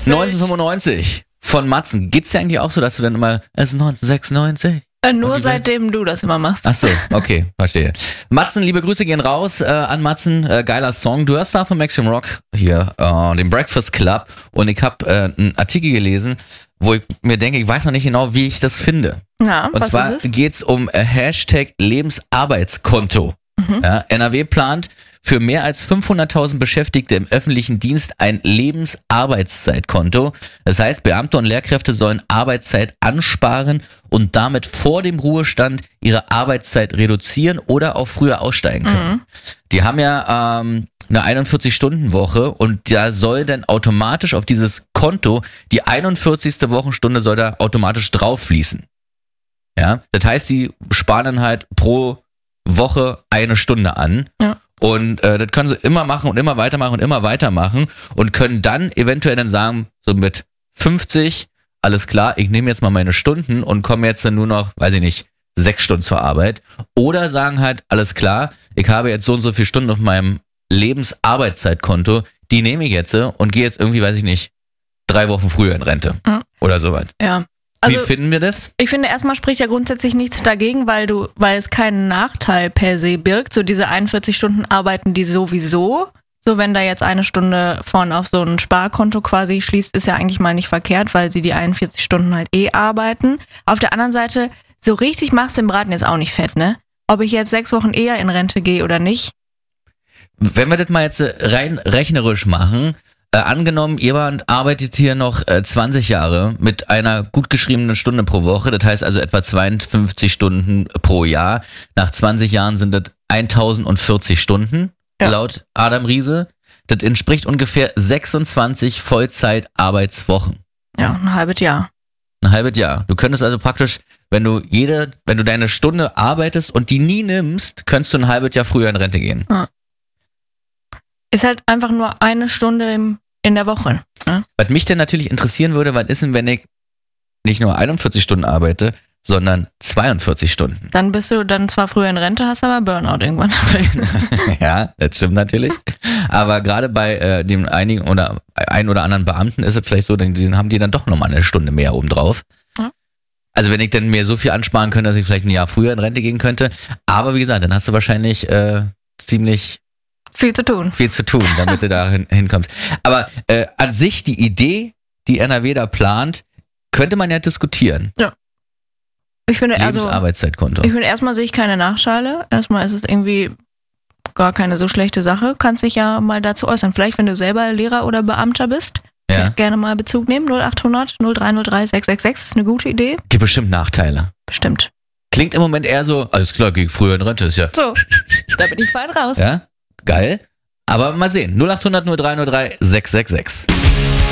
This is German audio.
1995 von Matzen. Geht's dir eigentlich auch so, dass du dann immer, es ist 1996? Nur seitdem du das immer machst. Ach so, okay, verstehe. Matzen, liebe Grüße gehen raus an Matzen, geiler Song. Du hörst da von Maximum Rock hier, den Breakfast Club, und ich habe einen Artikel gelesen, wo ich mir denke, ich weiß noch nicht genau, wie ich das finde. Ja, und was zwar ist es? geht's um Hashtag Lebensarbeitskonto. Ja, NRW plant für mehr als 500.000 Beschäftigte im öffentlichen Dienst ein Lebensarbeitszeitkonto. Das heißt, Beamte und Lehrkräfte sollen Arbeitszeit ansparen und damit vor dem Ruhestand ihre Arbeitszeit reduzieren oder auch früher aussteigen können. Die haben ja eine 41-Stunden-Woche und da soll dann automatisch auf dieses Konto die 41. Wochenstunde soll da automatisch drauf fließen. Ja, das heißt, sie sparen dann halt pro Woche eine Stunde an. Ja. Und das können sie immer machen und immer weitermachen und können dann eventuell dann sagen, so mit 50, alles klar, ich nehme jetzt mal meine Stunden und komme jetzt dann nur noch, weiß ich nicht, 6 Stunden zur Arbeit. Oder sagen halt, alles klar, ich habe jetzt so und so viele Stunden auf meinem Lebensarbeitszeitkonto, die nehme ich jetzt und gehe jetzt irgendwie, weiß ich nicht, 3 Wochen früher in Rente oder sowas. Ja. Also, wie finden wir das? Ich finde, erstmal spricht ja grundsätzlich nichts dagegen, weil es keinen Nachteil per se birgt. So diese 41 Stunden arbeiten die sowieso. So, wenn da jetzt eine Stunde von auf so ein Sparkonto quasi schließt, ist ja eigentlich mal nicht verkehrt, weil sie die 41 Stunden halt arbeiten. Auf der anderen Seite, so richtig machst du den Braten jetzt auch nicht fett, ne? Ob ich jetzt 6 Wochen eher in Rente gehe oder nicht. Wenn wir das mal jetzt rein rechnerisch machen, angenommen, jemand arbeitet hier noch 20 Jahre mit einer gut geschriebenen Stunde pro Woche, das heißt also etwa 52 Stunden pro Jahr. Nach 20 Jahren sind das 1040 Stunden, laut Adam Riese. Das entspricht ungefähr 26 Vollzeitarbeitswochen. Ja, ein halbes Jahr. Ein halbes Jahr. Du könntest also praktisch, wenn du deine Stunde arbeitest und die nie nimmst, könntest du ein halbes Jahr früher in Rente gehen. Ja. Ist halt einfach nur eine Stunde in der Woche. Ne? Was mich denn natürlich interessieren würde, was ist denn, wenn ich nicht nur 41 Stunden arbeite, sondern 42 Stunden? Dann bist du dann zwar früher in Rente, hast aber Burnout irgendwann. Ja, das stimmt natürlich. Aber gerade bei dem ein oder anderen Beamten ist es vielleicht so, dann haben die dann doch nochmal eine Stunde mehr obendrauf. Ja. Also wenn ich dann mir so viel ansparen könnte, dass ich vielleicht ein Jahr früher in Rente gehen könnte. Aber wie gesagt, dann hast du wahrscheinlich ziemlich viel zu tun, damit du da hinkommst. Aber an sich die Idee, die NRW da plant, könnte man ja diskutieren. Ja. Ich finde Lebensarbeitszeitkonto. Ich finde, erstmal sehe ich keine Nachteile. Erstmal ist es irgendwie gar keine so schlechte Sache. Kannst dich ja mal dazu äußern. Vielleicht, wenn du selber Lehrer oder Beamter bist, gerne mal Bezug nehmen. 0800 0303 666 ist eine gute Idee. Gibt bestimmt Nachteile. Bestimmt. Klingt im Moment eher so, alles klar, gehe ich früher in Rente, ist ja. So, da bin ich fein raus. Ja, geil. Aber mal sehen. 0800 0303 666.